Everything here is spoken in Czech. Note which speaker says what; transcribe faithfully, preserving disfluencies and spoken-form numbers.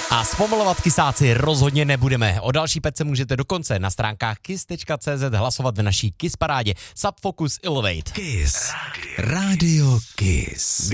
Speaker 1: A zpomalovat kysáci rozhodně nebudeme. O další pece můžete dokonce na stránkách kiss tečka cé zet hlasovat v naší Kiss parádě. Subfocus Elevate.
Speaker 2: Kiss. Radio Kiss.